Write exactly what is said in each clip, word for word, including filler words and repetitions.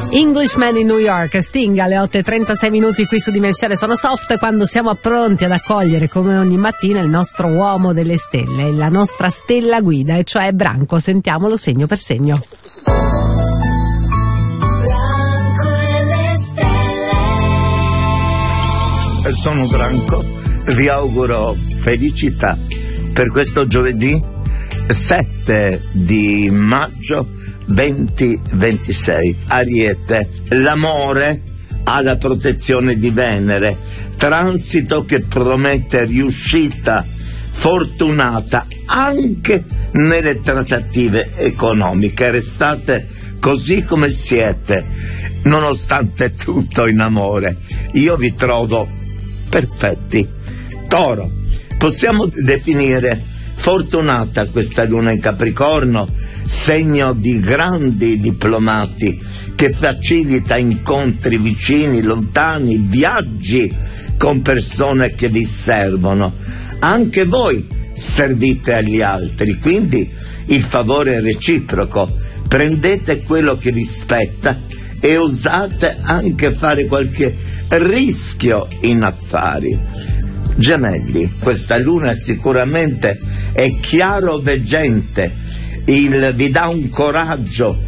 Englishman in New York, Sting alle otto e trentasei minuti qui su Dimensione Suono Soft, quando siamo pronti ad accogliere come ogni mattina il nostro uomo delle stelle, la nostra stella guida, e cioè Branco. Sentiamolo segno per segno. Sono Branco, vi auguro felicità per questo giovedì sette di maggio duemilaventisei. Ariete, l'amore ha la protezione di Venere, transito che promette riuscita fortunata anche nelle trattative economiche. Restate così come siete, nonostante tutto, in amore. Io vi trovo perfetti. Toro, possiamo definire fortunata questa luna in Capricorno, segno di grandi diplomati che facilita incontri vicini, lontani, viaggi con persone che vi servono. Anche voi servite agli altri, quindi il favore è reciproco. Prendete quello che vi spetta e osate anche fare qualche rischio in affari. Gemelli, questa luna sicuramente è chiaroveggente, il, vi dà un coraggio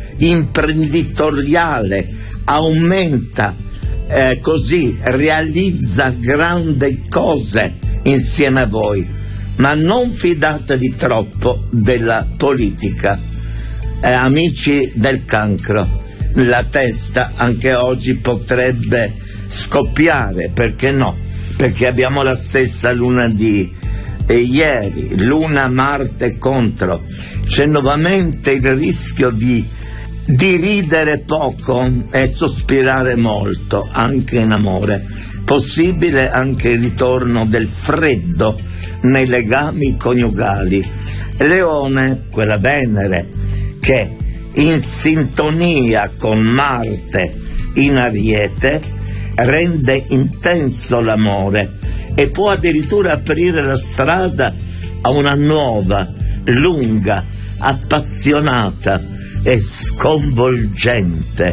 imprenditoriale, aumenta, eh, così realizza grandi cose insieme a voi, ma non fidatevi troppo della politica. Eh, amici del Cancro, la testa anche oggi potrebbe scoppiare, perché no? Perché abbiamo la stessa luna di eh, ieri, luna Marte contro. C'è nuovamente il rischio di, di ridere poco e sospirare molto, anche in amore. Possibile anche il ritorno del freddo nei legami coniugali. Leone, quella Venere che in sintonia con Marte in Ariete rende intenso l'amore e può addirittura aprire la strada a una nuova, lunga, appassionata e sconvolgente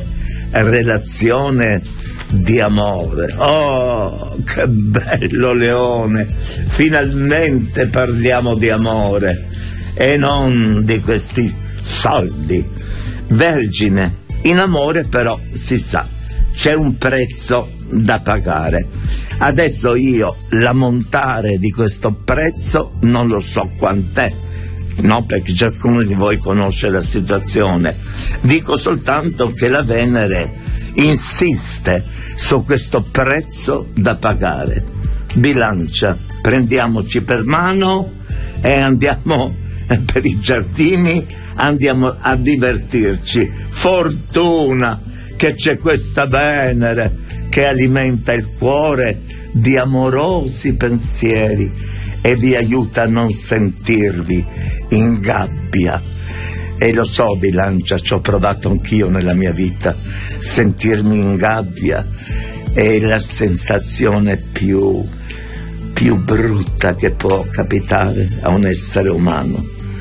relazione di amore. Oh, che bello, Leone! Finalmente parliamo di amore e non di questi soldi. Vergine, in amore però si sa, c'è un prezzo da pagare. Adesso io l'ammontare di questo prezzo non lo so quant'è, no, perché ciascuno di voi conosce la situazione. Dico soltanto che la Venere insiste su questo prezzo da pagare. Bilancia, prendiamoci per mano e andiamo per i giardini, andiamo a divertirci. Fortuna che c'è questa Venere che alimenta il cuore di amorosi pensieri e vi aiuta a non sentirvi in gabbia. E lo so, Bilancia, ci ho provato anch'io nella mia vita. Sentirmi in gabbia è la sensazione più, più brutta che può capitare a un essere umano.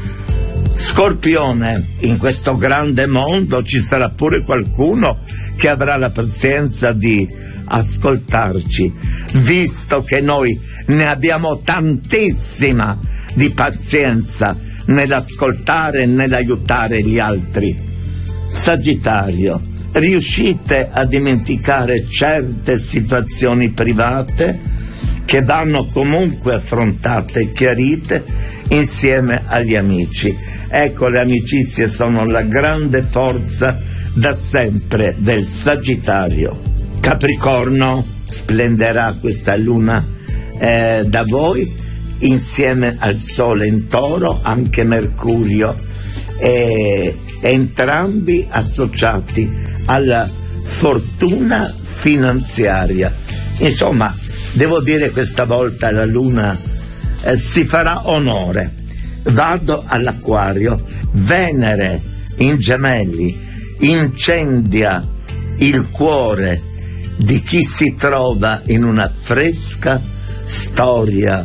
Scorpione, in questo grande mondo ci sarà pure qualcuno che avrà la pazienza di ascoltarci, visto che noi ne abbiamo tantissima di pazienza nell'ascoltare e nell'aiutare gli altri. Sagittario, riuscite a dimenticare certe situazioni private che vanno comunque affrontate e chiarite insieme agli amici. Ecco, le amicizie sono la grande forza da sempre del Sagittario. Capricorno, splenderà questa luna eh, da voi, insieme al Sole in Toro, anche Mercurio, e entrambi associati alla fortuna finanziaria. Insomma, devo dire questa volta la luna eh, si farà onore. Vado all'Acquario. Venere in Gemelli incendia il cuore di chi si trova in una fresca storia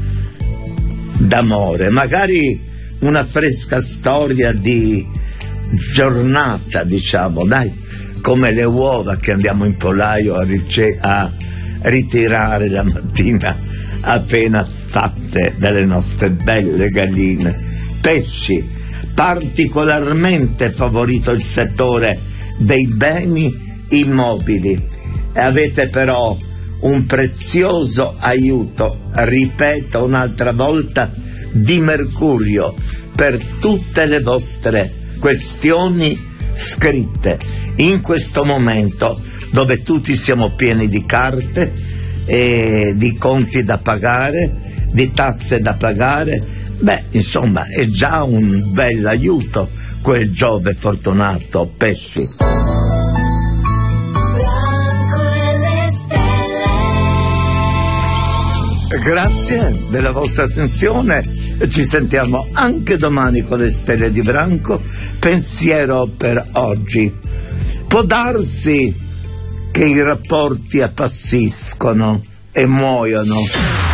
d'amore, magari una fresca storia di giornata, diciamo, dai, come le uova che andiamo in pollaio a, rice- a ritirare la mattina appena fatte dalle nostre belle galline. Pesci, particolarmente favorito il settore dei beni immobili, e avete però un prezioso aiuto, ripeto un'altra volta, di Mercurio per tutte le vostre questioni scritte in questo momento dove tutti siamo pieni di carte e di conti da pagare, di tasse da pagare. Beh, insomma, è già un bel aiuto quel Giove fortunato, Pesci. Grazie della vostra attenzione, ci sentiamo anche domani con le stelle di Branco. Pensiero per oggi: può darsi che i rapporti appassiscono e muoiono,